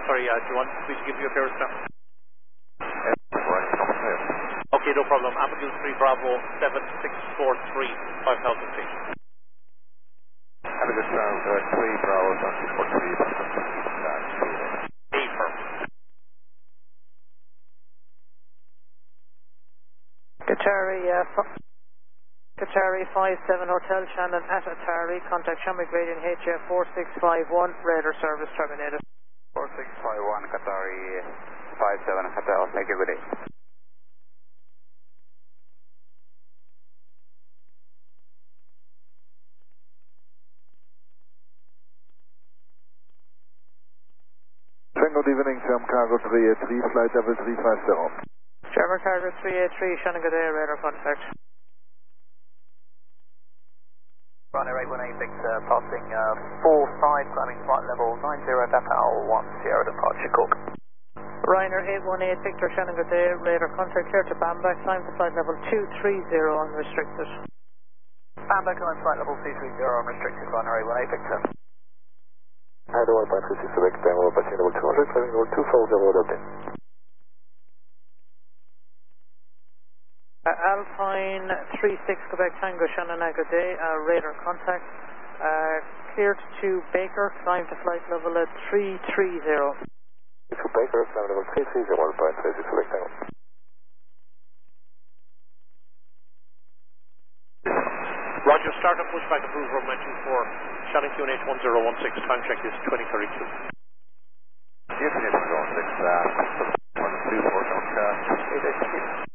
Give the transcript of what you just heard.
Sorry, do you want me to give you a clearance now? Right. Okay, no problem. Avenue 3 Bravo 7643 5000 feet. Avenue 3 Bravo 7643 Affirm. Qatari 57 Hotel Shannon at Atari. Contact Shamrock Gradient HF 4651. Radar service terminated. 4651 Qatari 57 Hotel. Thank you, good day. Good evening, Jam Cargo 383, flight level 350. German Cargo 383, Shannon good day, radar contact. Ryanair 818 Victor, passing full side, climbing flight level 90 Dapal 10 departure Cook. Ryanair 818 Victor, Shannon good day, radar contact clear to Bamberg, climb to flight level 230 unrestricted. Bamberg, climb flight level 230 unrestricted, Ryanair 818 Victor. Hi, the 1.36 select time over passing level 200, climbing level 240 Dublin. Alpine 36 Quebec Tango, Shannon good day, radar contact. Cleared to Baker, climb to flight level at 330. To Baker, climb level 330, 1.36 select time. Roger, start and pushback approved from 924. Shannon QNH 1016, time check is 2032. Yes, 1016, 124,